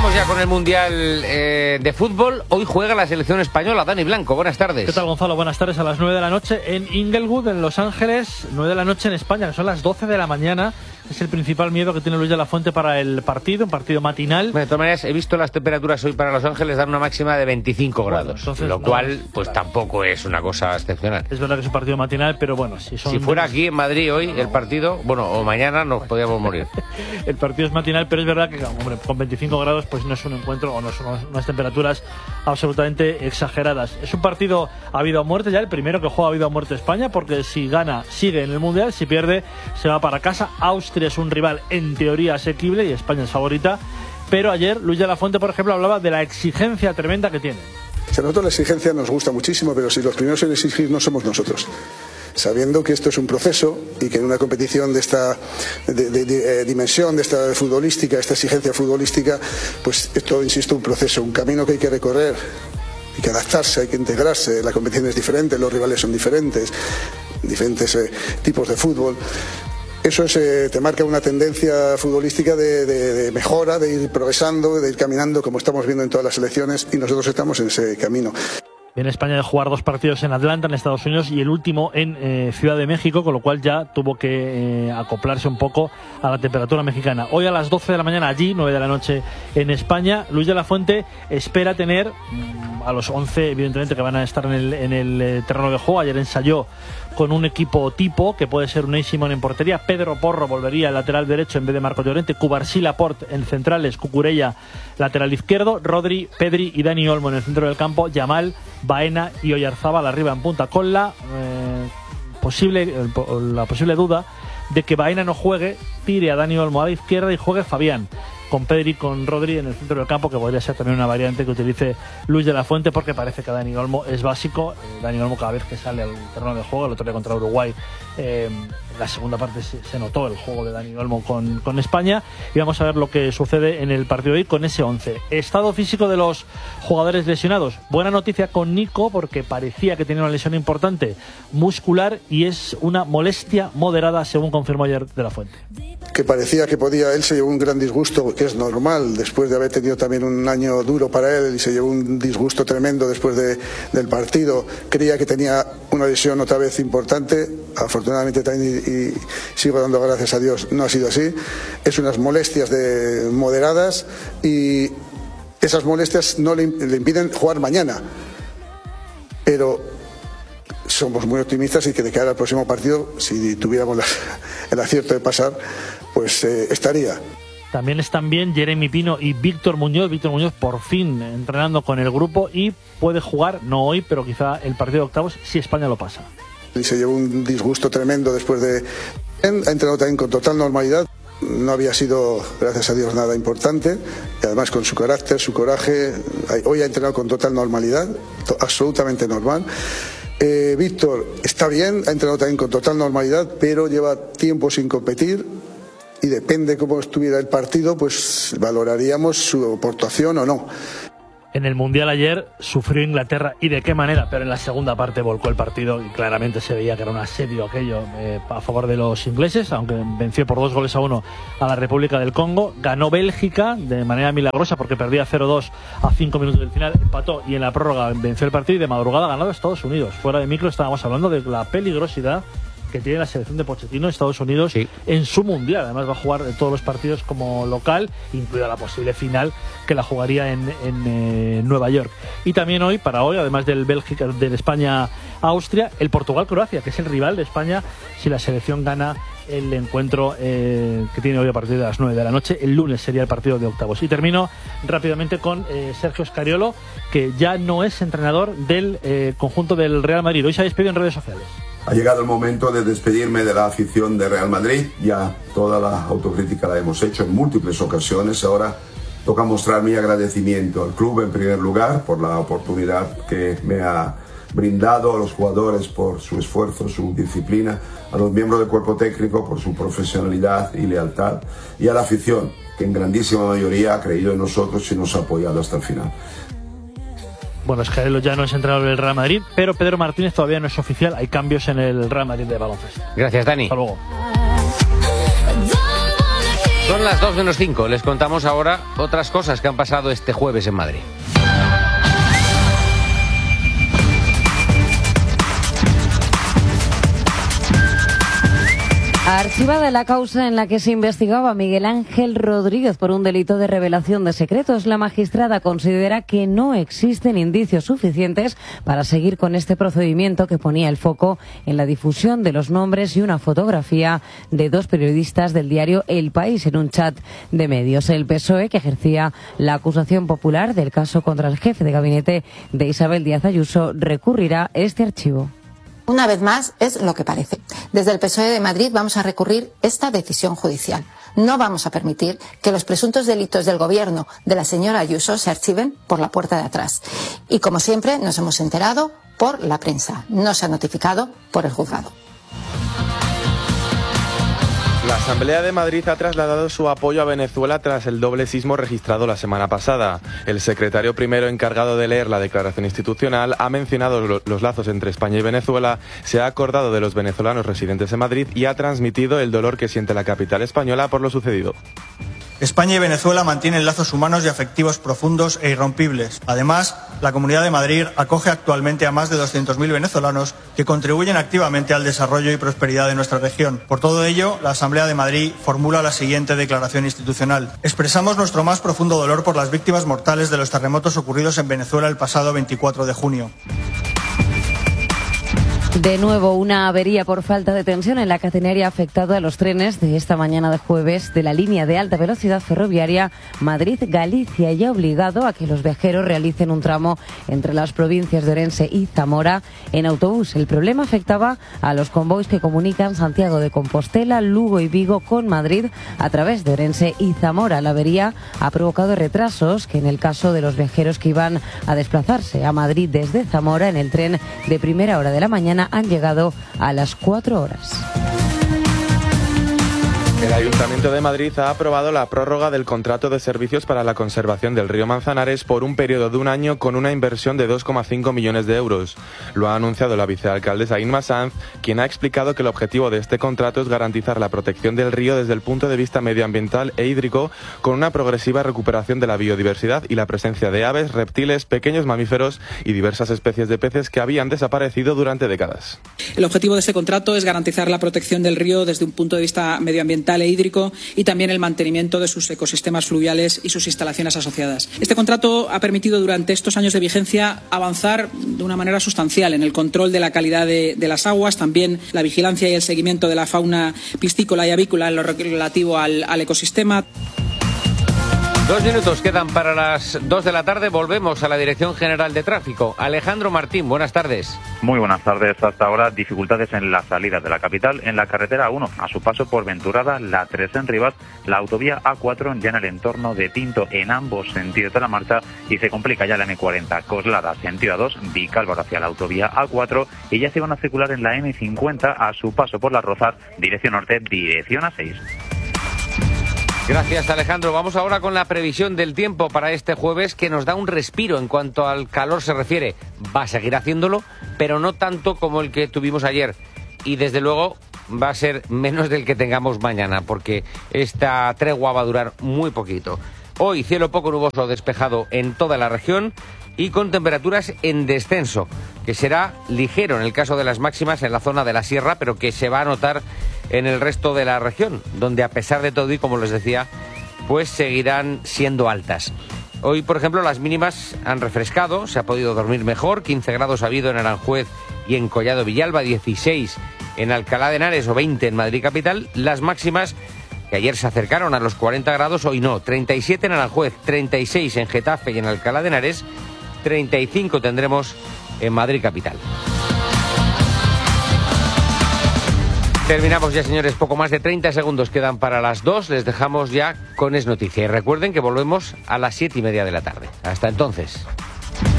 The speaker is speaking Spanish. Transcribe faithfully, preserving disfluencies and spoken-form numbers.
Vamos ya con el Mundial eh, de Fútbol. Hoy juega la selección española. Dani Blanco, buenas tardes. ¿Qué tal, Gonzalo? Buenas tardes. A las nueve de la noche en Inglewood, en Los Ángeles. nueve de la noche en España, que son las doce de la mañana. Es el principal miedo que tiene Luis de la Fuente para el partido, un partido matinal. Bueno, de todas maneras, he visto las temperaturas hoy para Los Ángeles dar una máxima de veinticinco bueno, grados, entonces, lo no, cual pues claro. tampoco es una cosa excepcional. Es verdad que es un partido matinal, pero bueno, si son... Si fuera aquí en Madrid hoy el partido, bueno, o mañana nos bueno. podíamos morir. El partido es matinal, pero es verdad que, hombre, con veinticinco grados pues no es un encuentro o no son unas temperaturas absolutamente exageradas. Es un partido a vida o muerte ya, el primero que juega a vida o muerte España, porque si gana sigue en el Mundial, si pierde se va para casa. Austria es un rival en teoría asequible y España es favorita, pero ayer Luis de la Fuente, por ejemplo, hablaba de la exigencia tremenda que tienen. A nosotros la exigencia nos gusta muchísimo, pero si los primeros en exigir no somos nosotros, sabiendo que esto es un proceso y que en una competición de esta de, de, de, eh, dimensión, de esta futbolística, esta exigencia futbolística, pues esto, insisto, un proceso, un camino que hay que recorrer, hay que adaptarse, hay que integrarse, la competición es diferente, los rivales son diferentes, diferentes eh, tipos de fútbol. Eso es, eh, te marca una tendencia futbolística de, de, de mejora, de ir progresando, de ir caminando, como estamos viendo en todas las selecciones, y nosotros estamos en ese camino. Viene España de jugar dos partidos en Atlanta, en Estados Unidos, y el último en eh, Ciudad de México, con lo cual ya tuvo que eh, acoplarse un poco a la temperatura mexicana. Hoy a las doce de la mañana allí, nueve de la noche en España, Luis de la Fuente espera tener mmm, a los once, evidentemente, que van a estar en el, en el eh, terreno de juego. Ayer ensayó con un equipo tipo, que puede ser Unai Simón en portería, Pedro Porro volvería al lateral derecho en vez de Marco Llorente, Cubarsí, Laporte en centrales, Cucurella lateral izquierdo, Rodri, Pedri y Dani Olmo en el centro del campo, Yamal, Baena y Oyarzábal arriba en punta, con la eh, posible la posible duda de que Baena no juegue, tire a Dani Olmo a la izquierda y juegue Fabián, con Pedri y con Rodri en el centro del campo, que podría ser también una variante que utilice Luis de la Fuente, porque parece que Dani Olmo es básico. Eh, Dani Olmo cada vez que sale al terreno de juego, el otro día contra Uruguay, eh, en la segunda parte se, se notó el juego de Dani Olmo con, con España, y vamos a ver lo que sucede en el partido de hoy con ese once. Estado físico de los jugadores lesionados. Buena noticia con Nico, porque parecía que tenía una lesión importante muscular y es una molestia moderada, según confirmó ayer de la Fuente. Que parecía que podía, él se llevó un gran disgusto, que es normal, después de haber tenido también un año duro para él, y se llevó un disgusto tremendo después de, del partido. Creía que tenía una lesión otra vez importante, afortunadamente también, y, y sigo dando gracias a Dios, no ha sido así. Es unas molestias de, moderadas, y esas molestias no le, le impiden jugar mañana, pero somos muy optimistas y que de cara al próximo partido, si tuviéramos la, el acierto de pasar, pues eh, estaría. También están bien Jeremy Pino y Víctor Muñoz. Víctor Muñoz por fin entrenando con el grupo y puede jugar, no hoy, pero quizá el partido de octavos si España lo pasa. Y se llevó un disgusto tremendo después de... Ha entrenado también con total normalidad. No había sido, gracias a Dios, nada importante, y además con su carácter, su coraje, hoy ha entrenado con total normalidad, absolutamente normal. Eh, Víctor está bien, ha entrenado también con total normalidad, pero lleva tiempo sin competir, y depende cómo estuviera el partido, pues valoraríamos su aportación o no. En el Mundial ayer sufrió Inglaterra, y de qué manera, pero en la segunda parte volcó el partido y claramente se veía que era un asedio aquello eh, a favor de los ingleses, aunque venció por dos goles a uno a la República del Congo. Ganó Bélgica de manera milagrosa porque perdía cero dos a cinco minutos del final, empató y en la prórroga venció el partido, y de madrugada ha ganado Estados Unidos. Fuera de micro estábamos hablando de la peligrosidad que tiene la selección de Pochettino, Estados Unidos, sí, en su Mundial. Además va a jugar todos los partidos como local, incluida la posible final que la jugaría en, en eh, Nueva York. Y también hoy, para hoy, además del Bélgica, del España-Austria, el Portugal-Croacia, que es el rival de España si la selección gana el encuentro eh, que tiene hoy a partir de las nueve de la noche. El lunes sería el partido de octavos. Y termino rápidamente con eh, Sergio Scariolo, que ya no es entrenador del eh, conjunto del Real Madrid. Hoy se ha despedido en redes sociales. Ha llegado el momento de despedirme de la afición de Real Madrid. Ya toda la autocrítica la hemos hecho en múltiples ocasiones. Ahora toca mostrar mi agradecimiento al club en primer lugar por la oportunidad que me ha brindado, a los jugadores por su esfuerzo, su disciplina, a los miembros del cuerpo técnico por su profesionalidad y lealtad, y a la afición, que en grandísima mayoría ha creído en nosotros y nos ha apoyado hasta el final. Bueno, Scariolo ya no es entrenador del Real Madrid, pero Pedro Martínez todavía no es oficial. Hay cambios en el Real Madrid de baloncesto. Gracias, Dani. Hasta luego. Son las dos menos cinco. Les contamos ahora otras cosas que han pasado este jueves en Madrid. Archivada la causa en la que se investigaba a Miguel Ángel Rodríguez por un delito de revelación de secretos, la magistrada considera que no existen indicios suficientes para seguir con este procedimiento que ponía el foco en la difusión de los nombres y una fotografía de dos periodistas del diario El País en un chat de medios. El P S O E, que ejercía la acusación popular del caso contra el jefe de gabinete de Isabel Díaz Ayuso, recurrirá este archivo. Una vez más, es lo que parece. Desde el P S O E de Madrid vamos a recurrir esta decisión judicial. No vamos a permitir que los presuntos delitos del gobierno de la señora Ayuso se archiven por la puerta de atrás. Y como siempre, nos hemos enterado por la prensa. No se ha notificado por el juzgado. La Asamblea de Madrid ha trasladado su apoyo a Venezuela tras el doble sismo registrado la semana pasada. El secretario primero encargado de leer la declaración institucional ha mencionado los lazos entre España y Venezuela, se ha acordado de los venezolanos residentes en Madrid y ha transmitido el dolor que siente la capital española por lo sucedido. España y Venezuela mantienen lazos humanos y afectivos profundos e irrompibles. Además, la Comunidad de Madrid acoge actualmente a más de doscientos mil venezolanos que contribuyen activamente al desarrollo y prosperidad de nuestra región. Por todo ello, la Asamblea de Madrid formula la siguiente declaración institucional. Expresamos nuestro más profundo dolor por las víctimas mortales de los terremotos ocurridos en Venezuela el pasado veinticuatro de junio. De nuevo, una avería por falta de tensión en la catenaria ha afectado a los trenes de esta mañana de jueves de la línea de alta velocidad ferroviaria Madrid-Galicia y ha obligado a que los viajeros realicen un tramo entre las provincias de Orense y Zamora en autobús. El problema afectaba a los convoys que comunican Santiago de Compostela, Lugo y Vigo con Madrid a través de Orense y Zamora. La avería ha provocado retrasos que en el caso de los viajeros que iban a desplazarse a Madrid desde Zamora en el tren de primera hora de la mañana han llegado a las cuatro horas. El Ayuntamiento de Madrid ha aprobado la prórroga del contrato de servicios para la conservación del río Manzanares por un periodo de un año con una inversión de dos coma cinco millones de euros. Lo ha anunciado la vicealcaldesa Inma Sanz, quien ha explicado que el objetivo de este contrato es garantizar la protección del río desde el punto de vista medioambiental e hídrico, con una progresiva recuperación de la biodiversidad y la presencia de aves, reptiles, pequeños mamíferos y diversas especies de peces que habían desaparecido durante décadas. El objetivo de este contrato es garantizar la protección del río desde un punto de vista medioambiental e hídrico y también el mantenimiento de sus ecosistemas fluviales y sus instalaciones asociadas. Este contrato ha permitido durante estos años de vigencia avanzar de una manera sustancial en el control de la calidad de, de las aguas, también la vigilancia y el seguimiento de la fauna piscícola y avícola en lo relativo al, al ecosistema. Dos minutos quedan para las dos de la tarde. Volvemos a la Dirección General de Tráfico. Alejandro Martín, buenas tardes. Muy buenas tardes. Hasta ahora dificultades en las salidas de la capital en la carretera A uno, a su paso por Venturada, la tres en Rivas, la autovía A cuatro ya en el entorno de Tinto en ambos sentidos de la marcha y se complica ya la eme cuarenta, Coslada, sentido A dos, Vicálvaro hacia la autovía A cuatro y ya se van a circular en la eme cincuenta a su paso por Las Rozas, dirección norte, dirección A seis. Gracias, Alejandro. Vamos ahora con la previsión del tiempo para este jueves, que nos da un respiro en cuanto al calor se refiere. Va a seguir haciéndolo, pero no tanto como el que tuvimos ayer. Y desde luego va a ser menos del que tengamos mañana, porque esta tregua va a durar muy poquito. Hoy cielo poco nuboso despejado en toda la región y con temperaturas en descenso, que será ligero en el caso de las máximas en la zona de la sierra, pero que se va a notar en el resto de la región, donde a pesar de todo y como les decía, pues seguirán siendo altas. Hoy, por ejemplo, las mínimas han refrescado, se ha podido dormir mejor, quince grados ha habido en Aranjuez y en Collado Villalba, dieciséis en Alcalá de Henares o veinte en Madrid capital. Las máximas que ayer se acercaron a los cuarenta grados, hoy no, treinta y siete en Aranjuez, treinta y seis en Getafe y en Alcalá de Henares, treinta y cinco tendremos en Madrid capital. Terminamos ya, señores, poco más de treinta segundos quedan para las dos, les dejamos ya con Es Noticia y recuerden que volvemos a las siete y media de la tarde. Hasta entonces.